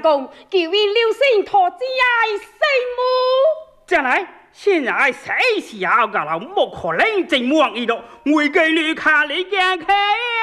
讲，求因留心托子爱圣母。 将来现在谁是要个老莫可能正忙一路，我给你看你眼开。